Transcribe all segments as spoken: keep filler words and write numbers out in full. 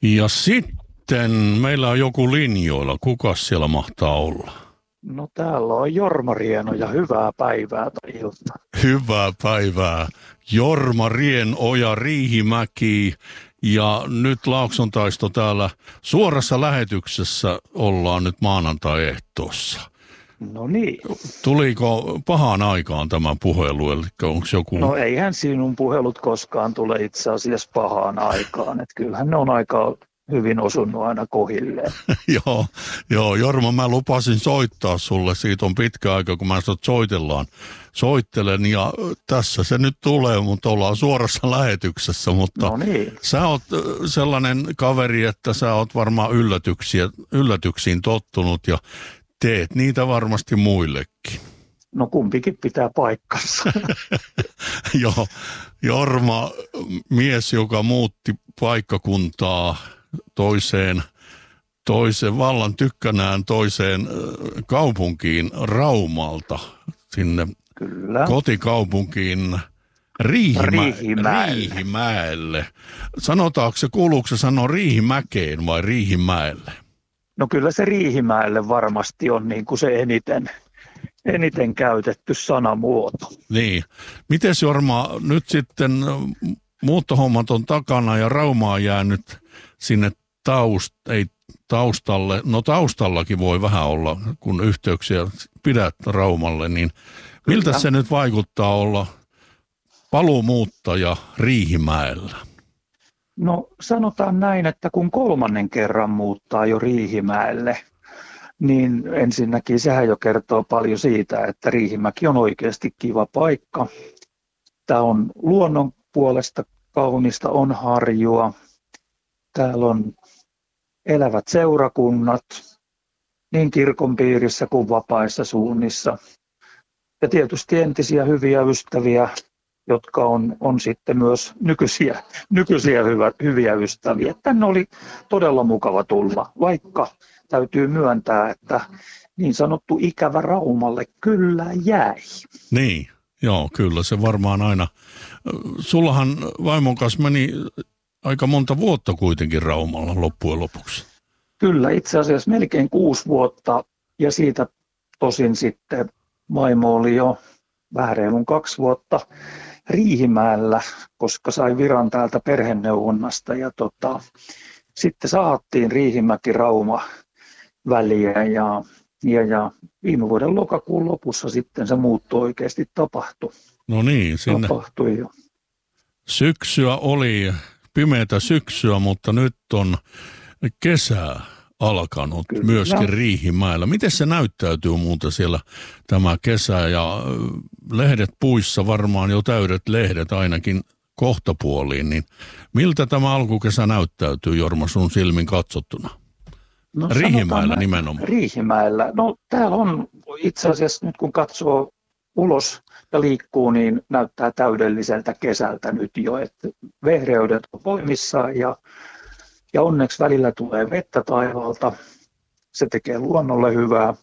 Ja sitten meillä on joku linjoilla. Kukas siellä mahtaa olla? No täällä on Jorma Rieno ja hyvää päivää tai iltaa. Hyvää päivää. Jorma Rienoja, Riihimäki ja nyt Laakson taisto täällä suorassa lähetyksessä ollaan nyt maanantai-ehtoossa. No niin. Tuliko pahaan aikaan tämä puhelu, eli onko joku... No eihän sinun puhelut koskaan tule itse asiassa pahaan aikaan, että kyllähän ne on aika hyvin osunut aina kohilleen. joo, joo, Jorma, mä lupasin soittaa sulle, siitä on pitkä aika, kun mä sut soitellaan. Soittelen ja tässä se nyt tulee, mutta ollaan suorassa lähetyksessä, mutta no niin. Sä oot sellainen kaveri, että sä oot varmaan yllätyksiä, yllätyksiin tottunut ja teet niitä varmasti muillekin. No kumpikin pitää paikkansa. Joo, Jorma, mies, joka muutti paikkakuntaa toiseen, toiseen vallan tykkänään toiseen kaupunkiin Raumalta, sinne Kyllä. kotikaupunkiin Riihimä, Riihimäelle. Riihimäelle. Sanotaanko se, kuuluuko se sanoa Riihimäkeen vai Riihimäelle? No kyllä se Riihimäelle varmasti on niin kuin se eniten, eniten käytetty sanamuoto. Niin. Mites Jorma, nyt sitten muuttohommat on takana ja Rauma on jäänyt sinne taust, ei taustalle, no taustallakin voi vähän olla, kun yhteyksiä pidät Raumalle, niin miltä Kyllä. se nyt vaikuttaa olla paluumuuttaja Riihimäellä? No sanotaan näin, että kun kolmannen kerran muuttaa jo Riihimäelle, niin ensinnäkin sehän jo kertoo paljon siitä, että Riihimäki on oikeasti kiva paikka. Tämä on luonnon puolesta kaunista, on harjua. Täällä on elävät seurakunnat niin kirkon piirissä kuin vapaissa suunnissa. Ja tietysti entisiä hyviä ystäviä, jotka on, on sitten myös nykyisiä, nykyisiä hyvä, hyviä ystäviä. Tänne oli todella mukava tulla, vaikka täytyy myöntää, että niin sanottu ikävä Raumalle kyllä jäi. Niin, joo, kyllä se varmaan aina. Sullahan vaimon kanssa meni aika monta vuotta kuitenkin Raumalla loppujen lopuksi. Kyllä, itse asiassa melkein kuusi vuotta ja siitä tosin sitten vaimo oli jo vähän reilun kaksi vuotta Riihimäellä, koska sai viran täältä perheneuvonnasta ja tota, sitten saattiin Riihimäki-Rauma väliä ja, ja, ja viime vuoden lokakuun lopussa sitten se muutto oikeasti tapahtui. No niin, sinne tapahtui jo. Syksyä oli, pimeätä syksyä, mutta nyt on kesää alkanut Kyllä. myöskin Riihimäellä. Miten se näyttäytyy muuten siellä tämä kesä ja lehdet puissa, varmaan jo täydet lehdet ainakin kohtapuoliin, niin miltä tämä alkukesä näyttäytyy, Jorma, sun silmin katsottuna? No, Riihimäellä nimenomaan. Riihimäellä. No täällä on itse asiassa nyt kun katsoo ulos ja liikkuu, niin näyttää täydelliseltä kesältä nyt jo, että vehreydet on voimissaan ja Ja onneksi välillä tulee vettä taivaalta. Se tekee luonnolle hyvää.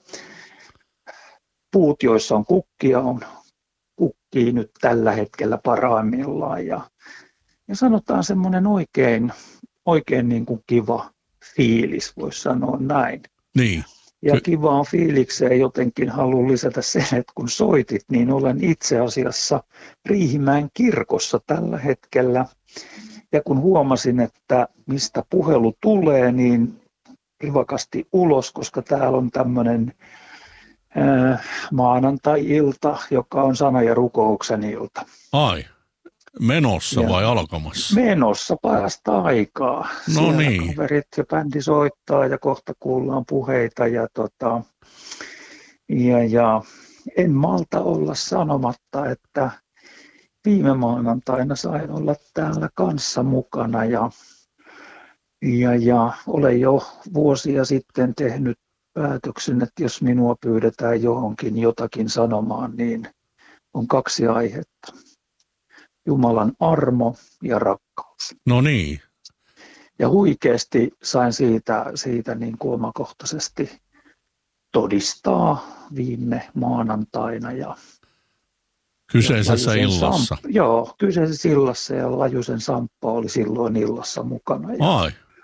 Puut, joissa on kukkia, on kukkii nyt tällä hetkellä parhaimmillaan. Ja, ja sanotaan semmoinen oikein, oikein niin kuin kiva fiilis, voisi sanoa näin. Niin. Ja kivaan fiilikseen jotenkin haluan lisätä sen, että kun soitit, niin olen itse asiassa Riihimäen kirkossa tällä hetkellä. Ja kun huomasin, että mistä puhelu tulee, niin rivakasti ulos, koska täällä on tämmöinen äh, maanantai-ilta, joka on sana- ja rukouksen ilta. Ai, menossa ja vai alkamassa? Menossa parasta aikaa. No Siellä niin. kaverit ja bändi soittaa ja kohta kuullaan puheita. Ja, tota, ja, ja en malta olla sanomatta, että viime maanantaina sain olla täällä kanssa mukana ja, ja, ja olen jo vuosia sitten tehnyt päätöksen, että jos minua pyydetään johonkin jotakin sanomaan, niin on kaksi aihetta. Jumalan armo ja rakkaus. No niin. Ja huikeasti sain siitä, siitä niin kuin omakohtaisesti todistaa viime maanantaina ja Kyseisessä Lajusen illassa. Samp, joo, kyseisessä illassa ja Lajusen Samppa oli silloin illassa mukana. Ja, Ai.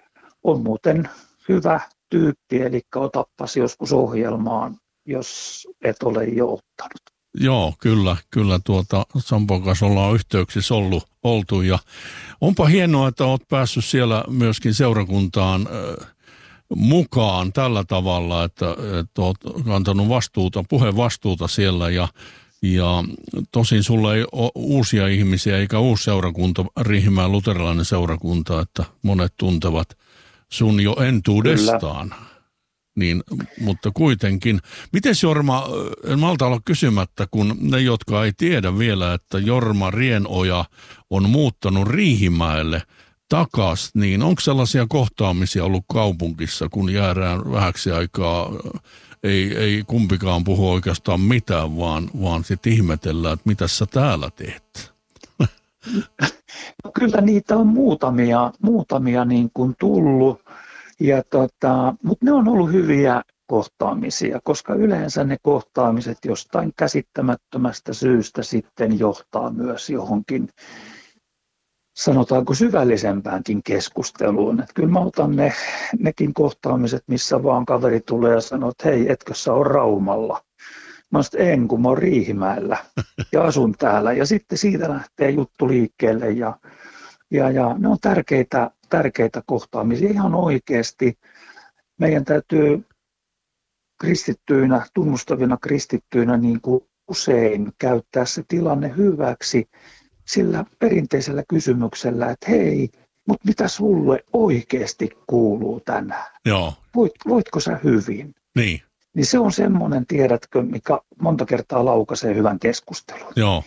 on muuten hyvä tyyppi, eli otappas joskus ohjelmaan, jos et ole jo ottanut. Joo, kyllä, kyllä tuota Sampon kanssa ollaan yhteyksissä ollut, oltu ja onpa hienoa, että olet päässyt siellä myöskin seurakuntaan äh, mukaan tällä tavalla, että, että olet kantanut vastuuta, puhevastuuta siellä ja, ja tosin sulla ei ole uusia ihmisiä eikä uusi seurakunta, Riihimäen luterilainen seurakunta, että monet tuntevat sun jo entuudestaan. Kyllä. Niin, mutta kuitenkin. Mites Jorma, en malta olla kysymättä, kun ne, jotka ei tiedä vielä, että Jorma Rienoja on muuttanut Riihimäelle takas, niin onko sellaisia kohtaamisia ollut kaupungissa, kun jäädään vähäksi aikaa, ei, ei kumpikaan puhu oikeastaan mitään, vaan, vaan sitten ihmetellään, että mitä sä täällä teet? No, kyllä niitä on muutamia, muutamia niin kuin tullut. Ja tota, mutta ne on ollut hyviä kohtaamisia, koska yleensä ne kohtaamiset jostain käsittämättömästä syystä sitten johtaa myös johonkin, sanotaanko syvällisempäänkin keskusteluun. Et kyllä mä otan ne, nekin kohtaamiset, missä vaan kaveri tulee ja sanoo, että hei, etkö sä ole Raumalla? Mä sanoin, en, kun mä oon Riihimäellä ja asun täällä. Ja sitten siitä lähtee juttu liikkeelle ja, ja, ja ne on tärkeitä. tärkeitä kohtaamisia ihan oikeasti. Meidän täytyy kristittyinä, tunnustavina kristittyinä niin kuin usein käyttää se tilanne hyväksi sillä perinteisellä kysymyksellä, että hei, mutta mitä sulle oikeasti kuuluu tänään? Joo. Voit, voitko sä hyvin? Niin. Niin se on semmoinen, tiedätkö, mikä monta kertaa laukaisee hyvän keskustelun. Joo.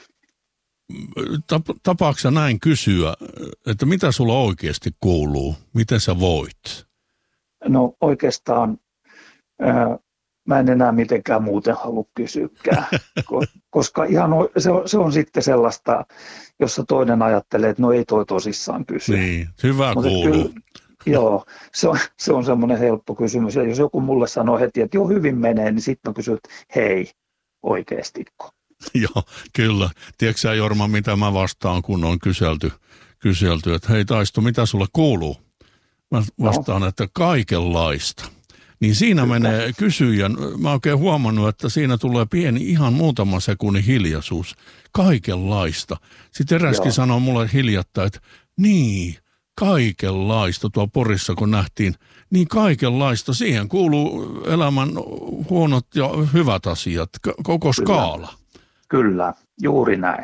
Tapaatko sä näin kysyä, että mitä sulla oikeasti kuuluu? Miten sä voit? No oikeastaan ää, mä en enää mitenkään muuten halua kysyäkään, koska ihan se on, se on sitten sellaista, jossa toinen ajattelee, että no ei toi tosissaan kysy. Niin, hyvä kuuluu. Joo, se on, se on semmoinen helppo kysymys. Ja jos joku mulle sanoo heti, että joo hyvin menee, niin sitten mä kysyn, että hei, oikeastiko? Joo, kyllä. Tiedätkö sä, Jorma, mitä mä vastaan, kun on kyselty, kyselty että hei Taisto, mitä sulle kuuluu? Mä vastaan, no. että kaikenlaista. Niin siinä kyllä. menee kysyjän, mä oon oikein huomannut, että siinä tulee pieni ihan muutama sekunnin hiljaisuus. Kaikenlaista. Sitten eräskin Joo. sanoo mulle hiljattain, että niin, kaikenlaista tuo Porissa, kun nähtiin, niin kaikenlaista. Siihen kuuluu elämän huonot ja hyvät asiat, koko skaala. Kyllä. Kyllä, juuri näin.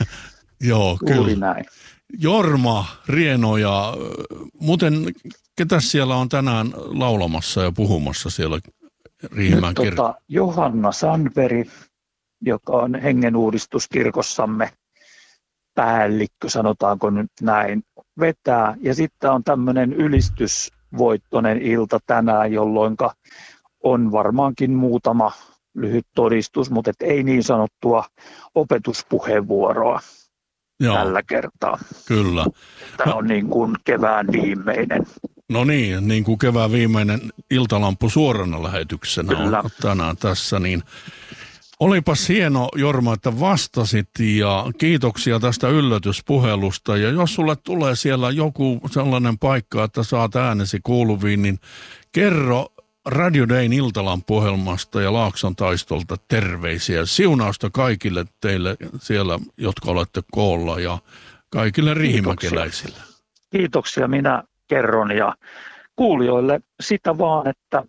Joo, juuri kyllä. näin. Jorma Rienoja, muuten ketäs siellä on tänään laulamassa ja puhumassa siellä Riihimäen kirkossa? Tota, Johanna Sandberg, joka on hengenuudistuskirkossamme päällikkö, sanotaanko nyt näin, vetää. Ja sitten on tämmöinen ylistysvoittoinen ilta tänään, jolloin on varmaankin muutama lyhyt todistus, mutta et ei niin sanottua opetuspuheenvuoroa Joo. tällä kertaa. Kyllä. Tämä on niin kuin kevään viimeinen. No niin, niin kuin kevään viimeinen iltalampu suorana lähetyksenä Kyllä. on tänään tässä, niin olipas hieno, Jorma, että vastasit ja kiitoksia tästä yllätyspuhelusta. Ja jos sulle tulee siellä joku sellainen paikka, että saat äänesi kuuluviin, niin kerro Radio Dayn iltalampuohjelmasta ja Laakson Taistolta terveisiä. Siunausta kaikille teille siellä, jotka olette koolla ja kaikille riihimäkeläisille. Kiitoksia. Kiitoksia, minä kerron ja kuulijoille sitä vaan, että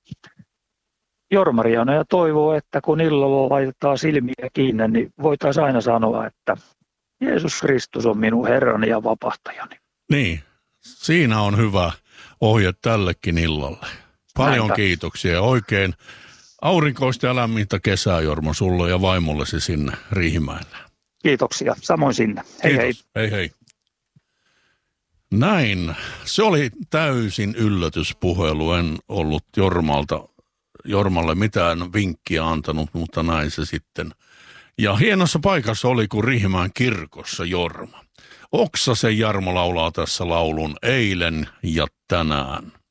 Jorma Rienoja toivoo, että kun illalla laitetaan silmiä kiinni, niin voitaisiin aina sanoa, että Jeesus Kristus on minun Herrani ja vapahtajani. Niin, siinä on hyvä ohje tällekin illalle. Paljon Näinpä. Kiitoksia ja oikein aurinkoista ja lämmintä kesää, Jorma, sulle ja vaimollesi sinne Riihimäelle. Kiitoksia, samoin sinne. Hei Kiitos. hei. Hei hei. Näin, se oli täysin yllätyspuhelu, en ollut Jormalta, Jormalle mitään vinkkiä antanut, mutta näin se sitten. Ja hienossa paikassa oli kuin Riihimäen kirkossa Jorma. Oksasen Jarmo laulaa tässä laulun eilen ja tänään.